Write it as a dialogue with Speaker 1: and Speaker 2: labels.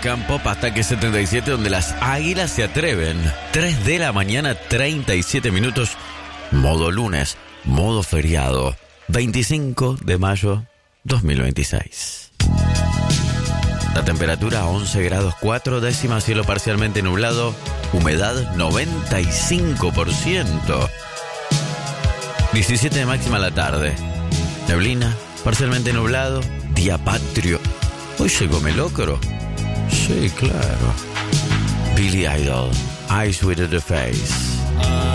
Speaker 1: Rock and Pop Ataque 77, donde las águilas se atreven. 3 de la mañana, 37 minutos. Modo lunes, modo feriado. 25 de mayo 2026. La temperatura 11 grados 4 décimas, cielo parcialmente nublado, humedad 95%. 17 de máxima a la tarde. Neblina, parcialmente nublado, día patrio. Hoy llegó Melocro. Sí, claro. Billy Idol, Eyes with the Face.